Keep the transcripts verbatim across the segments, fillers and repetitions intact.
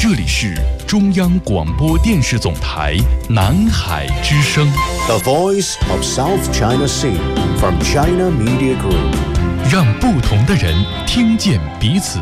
这里是中央广播电视总台南海之声 The Voice of South China Sea from China Media Group， 让不同的人听见彼此。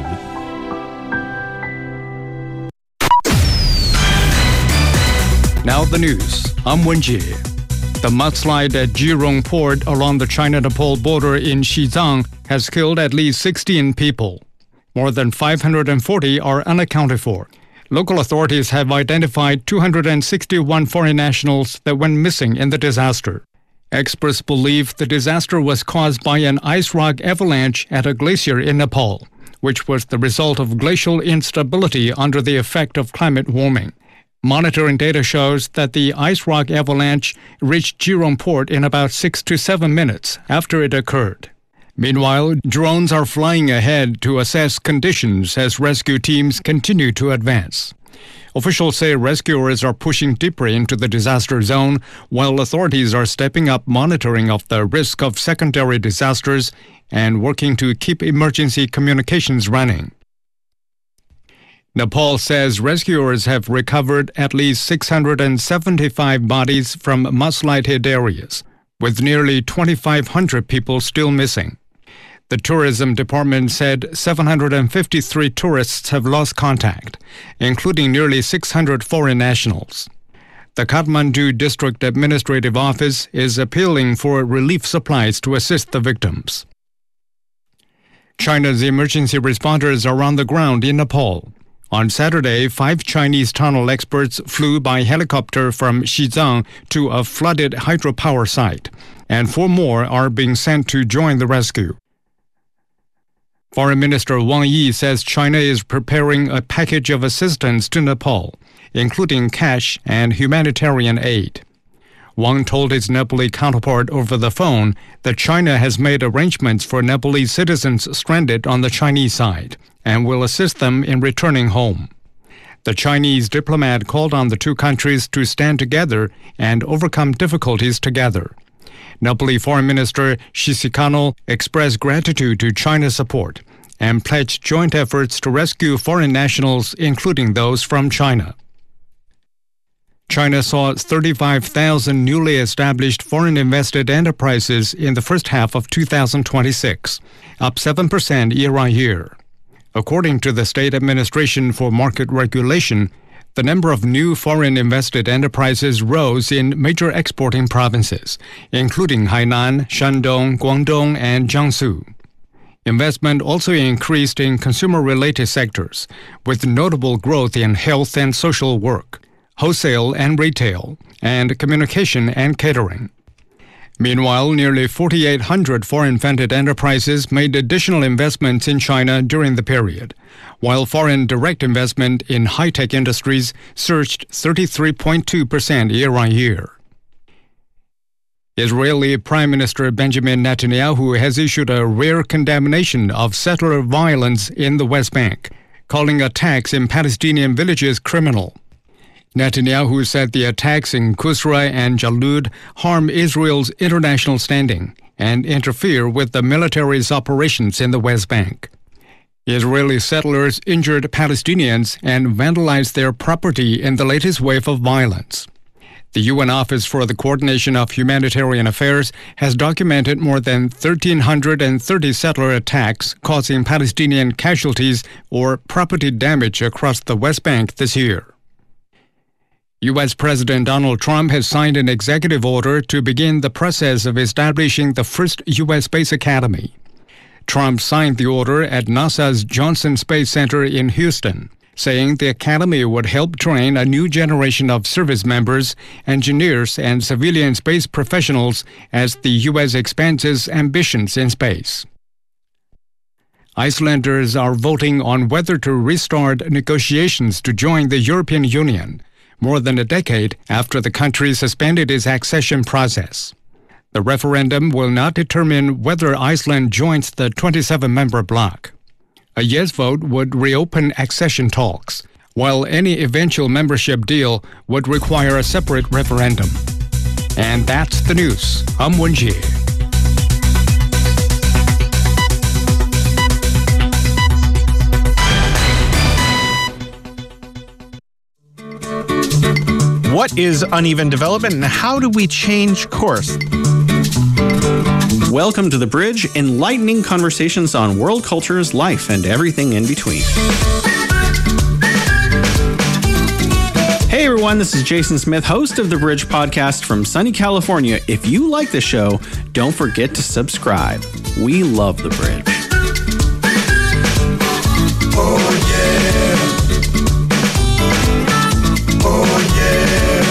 Now the news. I'm Wenjie. The mudslide at Jirong Port along the China-Nepal border in Xizang has killed at least sixteen people. More than five hundred forty are unaccounted for. Local authorities have identified two hundred sixty-one foreign nationals that went missing in the disaster. Experts believe the disaster was caused by an ice rock avalanche at a glacier in Nepal, which was the result of glacial instability under the effect of climate warming. Monitoring data shows that the ice rock avalanche reached Jirong Port in about six to seven minutes after it occurred. Meanwhile, drones are flying ahead to assess conditions as rescue teams continue to advance. Officials say rescuers are pushing deeper into the disaster zone, while authorities are stepping up monitoring of the risk of secondary disasters and working to keep emergency communications running. Nepal says rescuers have recovered at least six hundred seventy-five bodies from mudslide-hit areas, with nearly twenty-five hundred people still missing. The tourism department said seven hundred fifty-three tourists have lost contact, including nearly six hundred foreign nationals. The Kathmandu District Administrative Office is appealing for relief supplies to assist the victims. China's emergency responders are on the ground in Nepal. On Saturday, five Chinese tunnel experts flew by helicopter from Xizang to a flooded hydropower site, and four more are being sent to join the rescue. Foreign Minister Wang Yi says China is preparing a package of assistance to Nepal, including cash and humanitarian aid. Wang told his Nepali counterpart over the phone that China has made arrangements for Nepalese citizens stranded on the Chinese side and will assist them in returning home. The Chinese diplomat called on the two countries to stand together and overcome difficulties together. Nepali Foreign Minister Shisikano expressed gratitude to China's support and pledged joint efforts to rescue foreign nationals, including those from China. China saw thirty-five thousand newly established foreign invested enterprises in the first half of two thousand twenty-six, up seven percent year-on-year. According to the State Administration for Market Regulation, the number of new foreign invested enterprises rose in major exporting provinces, including Hainan, Shandong, Guangdong, and Jiangsu. Investment also increased in consumer-related sectors, with notable growth in health and social work, wholesale and retail, and communication and catering. Meanwhile, nearly forty-eight hundred foreign-funded enterprises made additional investments in China during the period, while foreign direct investment in high-tech industries surged thirty-three point two percent year-on-year. Israeli Prime Minister Benjamin Netanyahu has issued a rare condemnation of settler violence in the West Bank, calling attacks in Palestinian villages criminal. Netanyahu said the attacks in Kusra and Jalud harm Israel's international standing and interfere with the military's operations in the West Bank. Israeli settlers injured Palestinians and vandalized their property in the latest wave of violence. The U N Office for the Coordination of Humanitarian Affairs has documented more than one thousand three hundred thirty settler attacks causing Palestinian casualties or property damage across the West Bank this year. U S President Donald Trump has signed an executive order to begin the process of establishing the first U S Space Academy. Trump signed the order at NASA's Johnson Space Center in Houston, saying the academy would help train a new generation of service members, engineers, and civilian space professionals as the U S expands its ambitions in space. Icelanders are voting on whether to restart negotiations to join the European Union, more than a decade after the country suspended its accession process. The referendum will not determine whether Iceland joins the twenty-seven member bloc. A yes vote would reopen accession talks, while any eventual membership deal would require a separate referendum. And that's the news. I'm Wenjie. What is uneven development and how do we change course? Welcome to The Bridge, enlightening conversations on world cultures, life, and everything in between. Hey everyone, this is Jason Smith, host of The Bridge podcast from sunny California. If you like the show, don't forget to subscribe. We love The Bridge. Oh yeah. Oh yeah.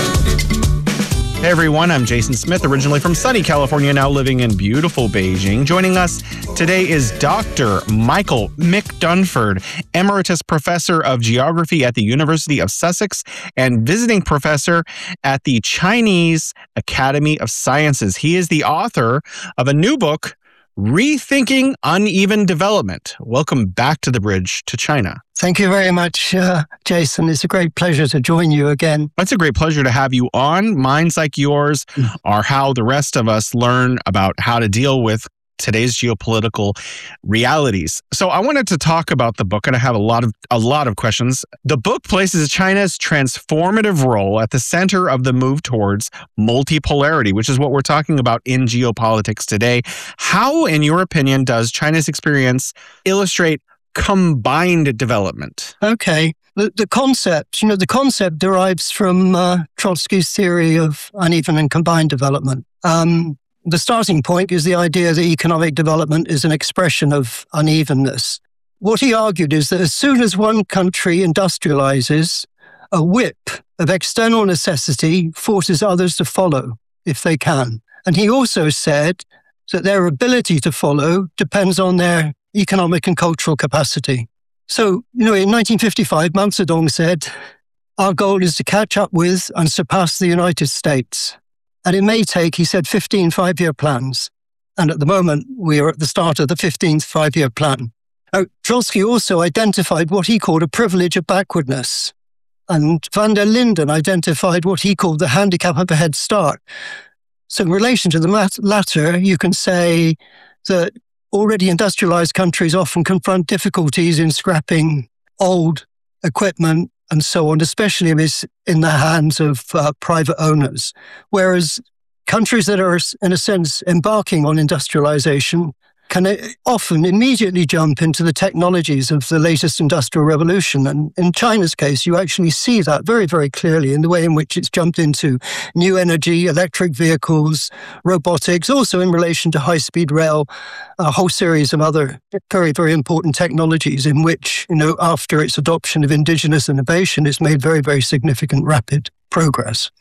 Hey everyone, I'm Jason Smith, originally from sunny California, now living in beautiful Beijing. Joining us today is Doctor Michael McDunford, Emeritus Professor of Geography at the University of Sussex and visiting professor at the Chinese Academy of Sciences. He is the author of a new book, Rethinking Uneven Development. Welcome back to The Bridge to China. Thank you very much, uh, Jason. It's a great pleasure to join you again. It's a great pleasure to have you on. Minds like yours are how the rest of us learn about how to deal with today's geopolitical realities. So I wanted to talk about the book, and I have a lot of a lot of questions. The book places China's transformative role at the center of the move towards multipolarity, which is what we're talking about in geopolitics today. How, in your opinion, does China's experience illustrate combined development? Okay. The, the concept, you know, the concept derives from uh, Trotsky's theory of uneven and combined development. Um, The starting point is the idea that economic development is an expression of unevenness. What he argued is that as soon as one country industrializes, a whip of external necessity forces others to follow if they can. And he also said that their ability to follow depends on their economic and cultural capacity. So, you know, in nineteen fifty-five, Mao Zedong said, our goal is to catch up with and surpass the United States. And it may take, he said, fifteen five-year plans. And at the moment, we are at the start of the fifteenth five-year plan. Now, Trotsky also identified what he called a privilege of backwardness. And van der Linden identified what he called the handicap of a head start. So in relation to the latter, you can say that already industrialized countries often confront difficulties in scrapping old equipment and so on, especially if it's in the hands of uh, private owners. Whereas countries that are, in a sense, embarking on industrialization can often immediately jump into the technologies of the latest industrial revolution. And in China's case, you actually see that very, very clearly in the way in which it's jumped into new energy, electric vehicles, robotics, also in relation to high-speed rail, a whole series of other very, very important technologies in which, you know, after its adoption of indigenous innovation, it's made very, very significant, rapid progress.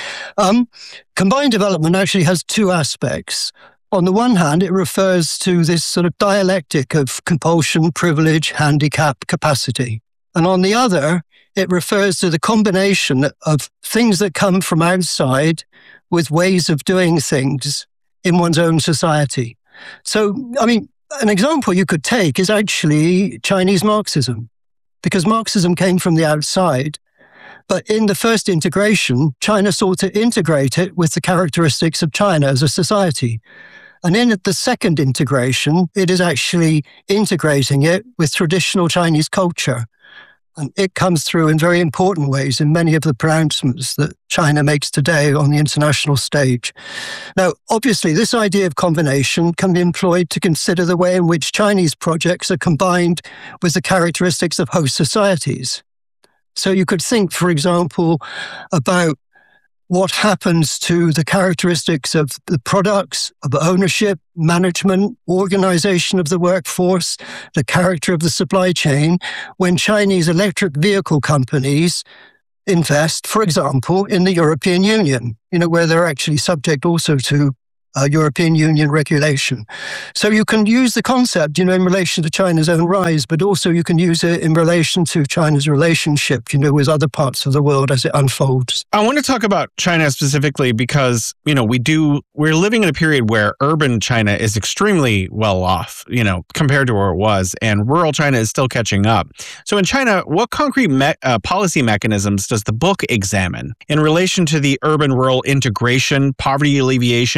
Um, combined development actually has two aspects. On the one hand, it refers to this sort of dialectic of compulsion, privilege, handicap, capacity. And on the other, it refers to the combination of things that come from outside with ways of doing things in one's own society. So, I mean, an example you could take is actually Chinese Marxism, because Marxism came from the outside. But in the first integration, China sought to integrate it with the characteristics of China as a society. And in the second integration, it is actually integrating it with traditional Chinese culture. And it comes through in very important ways in many of the pronouncements that China makes today on the international stage. Now, obviously, this idea of combination can be employed to consider the way in which Chinese projects are combined with the characteristics of host societies. So you could think, for example, about what happens to the characteristics of the products, of ownership, management, organization of the workforce, the character of the supply chain, when Chinese electric vehicle companies invest, for example, in the European Union, you know, where they're actually subject also to Uh, European Union regulation. So you can use the concept, you know, in relation to China's own rise, but also you can use it in relation to China's relationship, you know, with other parts of the world as it unfolds. I want to talk about China specifically because, you know, we do, we're living in a period where urban China is extremely well off, you know, compared to where it was, and rural China is still catching up. So in China, what concrete me- uh, policy mechanisms does the book examine in relation to the urban-rural integration, poverty alleviation, and remote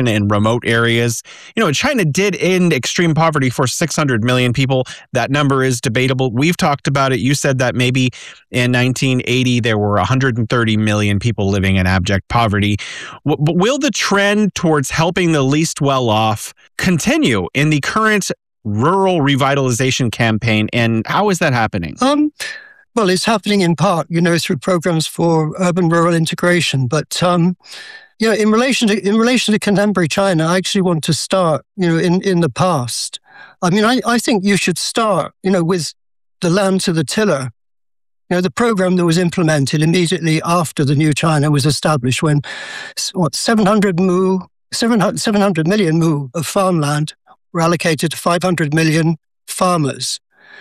remote areas. You know, China did end extreme poverty for six hundred million people. That number is debatable. We've talked about it. You said that maybe in nineteen eighty, there were one hundred thirty million people living in abject poverty. W- but will the trend towards helping the least well-off continue in the current rural revitalization campaign? And how is that happening? Um, well, it's happening in part, you know, through programs for urban-rural integration. But, um, you know, in relation to in relation to contemporary China, I actually want to start, you know, in, in the past. I mean, I, I think you should start, you know, with the land to the tiller. You know, the program that was implemented immediately after the new China was established, when, what, seven hundred mu, seven hundred million mu of farmland were allocated to five hundred million farmers.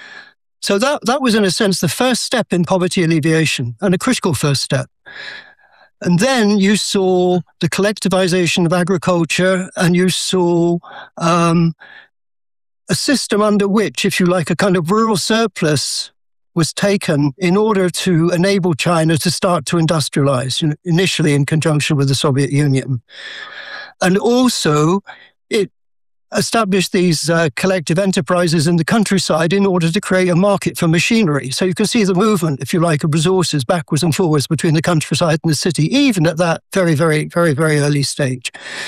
So that, that was, in a sense, the first step in poverty alleviation, and a critical first step. And then you saw the collectivization of agriculture, and you saw um, a system under which, if you like, a kind of rural surplus was taken in order to enable China to start to industrialize, you know, initially in conjunction with the Soviet Union. And also, it established these uh, collective enterprises in the countryside in order to create a market for machinery. So you can see the movement, if you like, of resources backwards and forwards between the countryside and the city, even at that very, very, very, very early stage.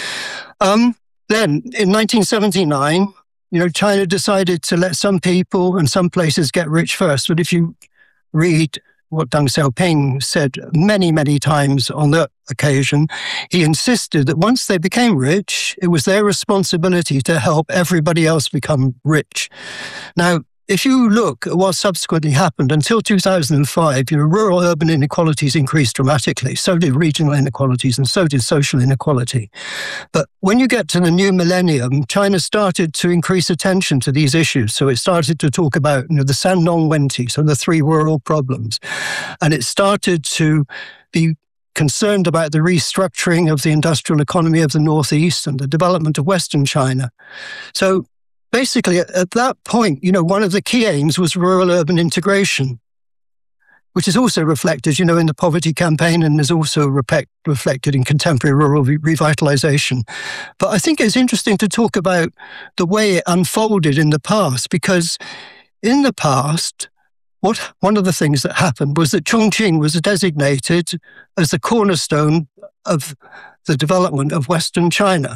Um, then, in nineteen seventy-nine, you know, China decided to let some people and some places get rich first. But if you read what Deng Xiaoping said many, many times on that occasion, he insisted that once they became rich, it was their responsibility to help everybody else become rich. Now, if you look at what subsequently happened, until two thousand five, you know, rural-urban inequalities increased dramatically. So did regional inequalities, and so did social inequality. But when you get to the new millennium, China started to increase attention to these issues. So it started to talk about, you know, the Sannong Wenti, so the three rural problems. And it started to be concerned about the restructuring of the industrial economy of the Northeast and the development of Western China. So basically, at that point, you know, one of the key aims was rural-urban integration, which is also reflected, you know, in the poverty campaign, and is also rep- reflected in contemporary rural re- revitalization. But I think it's interesting to talk about the way it unfolded in the past, because in the past, what one of the things that happened was that Chongqing was designated as the cornerstone of the development of Western China.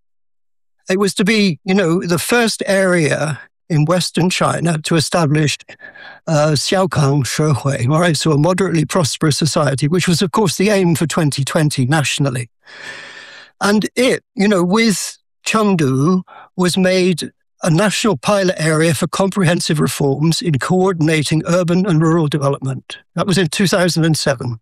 It was to be, you know, the first area in Western China to establish uh, Xiaokang Shehui, all right, so a moderately prosperous society, which was, of course, the aim for twenty twenty nationally. And it, you know, with Chengdu, was made a national pilot area for comprehensive reforms in coordinating urban and rural development. That was in two thousand seven.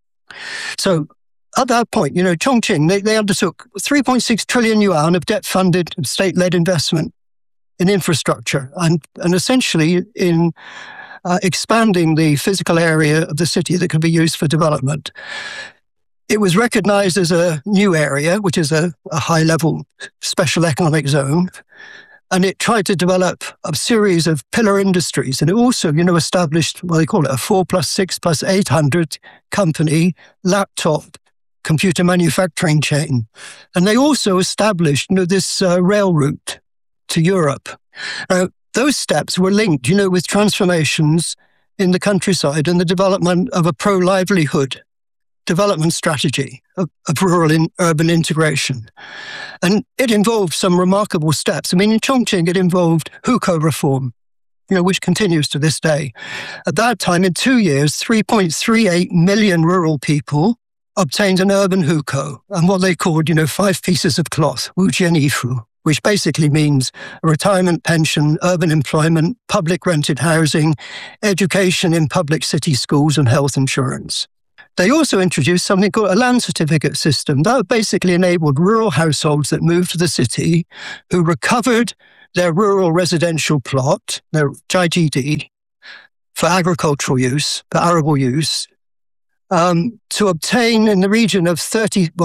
So at that point, you know, Chongqing, they, they undertook three point six trillion yuan of debt-funded state-led investment in infrastructure and, and essentially in uh, expanding the physical area of the city that could be used for development. It was recognized as a new area, which is a, a high-level special economic zone, and it tried to develop a series of pillar industries. And it also, you know, established what they call it a four plus six plus eight hundred company laptop computer manufacturing chain. And they also established, you know, this uh, rail route to Europe. Now, those steps were linked, you know, with transformations in the countryside and the development of a pro-livelihood development strategy of, of rural and urban integration. And it involved some remarkable steps. I mean, in Chongqing, it involved hukou reform, you know, which continues to this day. At that time, in two years, three point three eight million rural people obtained an urban hukou, and what they called, you know, five pieces of cloth, wujian yifu, which basically means a retirement pension, urban employment, public rented housing, education in public city schools, and health insurance. They also introduced something called a land certificate system that basically enabled rural households that moved to the city who recovered their rural residential plot, their J G D, for agricultural use, for arable use, um, to obtain in the region of thirty,